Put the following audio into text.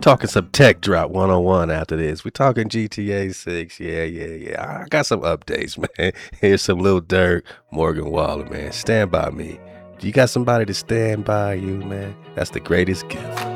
talking some tech drop 101 after this. We're talking GTA 6. Yeah. I got some updates, man. Here's some Lil Durk, Morgan Wallen, man. Stand by me. Do you got somebody to stand by you, man? That's the greatest gift.